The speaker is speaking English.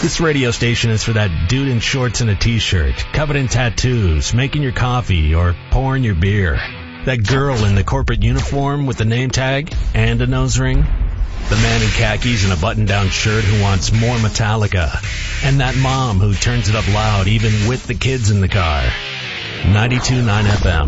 This radio station is for that dude in shorts and a t-shirt, covered in tattoos, making your coffee or pouring your beer. That girl in the corporate uniform with the name tag and a nose ring. The man in khakis and a button-down shirt who wants more Metallica. And that mom who turns it up loud even with the kids in the car. 92.9 FM.